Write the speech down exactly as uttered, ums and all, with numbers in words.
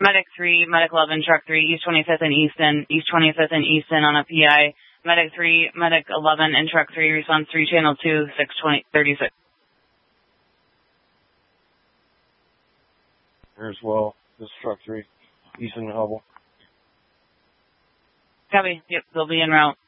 Medic three, Medic eleven, Truck three, East twenty-fifth and Easton, East twenty-fifth and Easton on a P I. Medic three, Medic eleven, and Truck three, response three, Channel two, six twenty, thirty-six. Here as well, this is Truck three, Easton and Hubble. Copy. Yep, they'll be en route.